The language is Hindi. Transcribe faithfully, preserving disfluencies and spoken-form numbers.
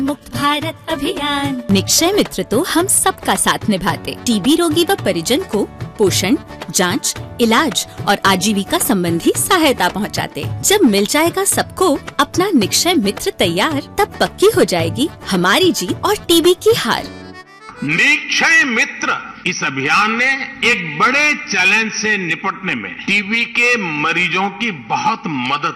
मुक्त भारत अभियान। निक्षय मित्र तो हम सबका साथ निभाते। टीबी रोगी व परिजन को पोषण, जांच, इलाज और आजीविका संबंधी सहायता पहुंचाते। जब मिल जाएगा सबको अपना निक्षय मित्र तैयार, तब पक्की हो जाएगी हमारी जीत और टीबी की हार। निक्षय मित्र इस अभियान ने एक बड़े चैलेंज से निपटने में टीबी के मरीजों की बहुत मदद